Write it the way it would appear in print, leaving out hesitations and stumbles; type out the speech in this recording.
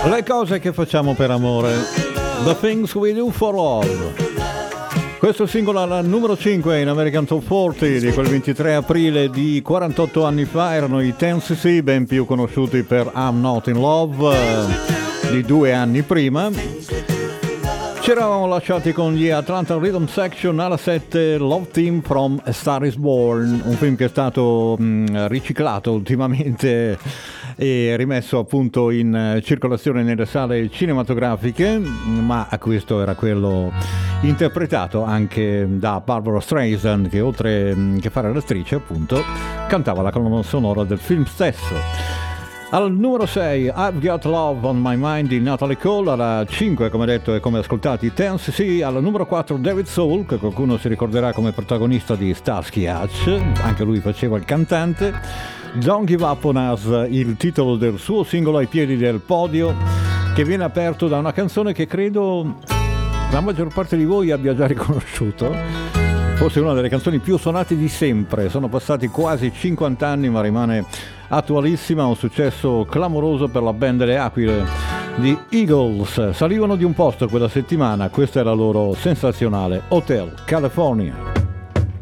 Le cose che facciamo per amore. The Things We Do for Love. Questo singolo al numero 5 in American Top 40 di quel 23 aprile di 48 anni fa. Erano i 10cc, ben più conosciuti per I'm Not in Love, di 2 anni prima. Ci eravamo lasciati con gli Atlanta Rhythm Section alla 7, Love Team from A Star Is Born, un film che è stato riciclato ultimamente e rimesso appunto in circolazione nelle sale cinematografiche, ma questo era quello interpretato anche da Barbara Streisand, che oltre che fare l'attrice appunto cantava la colonna sonora del film stesso. Al numero 6 I've Got Love on My Mind di Natalie Cole, alla 5 come detto e come ascoltati 10cc, al numero 4 David Soul, che qualcuno si ricorderà come protagonista di Starsky Hutch, anche lui faceva il cantante. Don't Give Up on Us, il titolo del suo singolo ai piedi del podio, che viene aperto da una canzone che credo la maggior parte di voi abbia già riconosciuto, forse una delle canzoni più suonate di sempre. Sono passati quasi 50 anni ma rimane attualissima, un successo clamoroso per la band delle Aquile di Eagles. Salivano di un posto quella settimana, questa è la loro sensazionale Hotel California.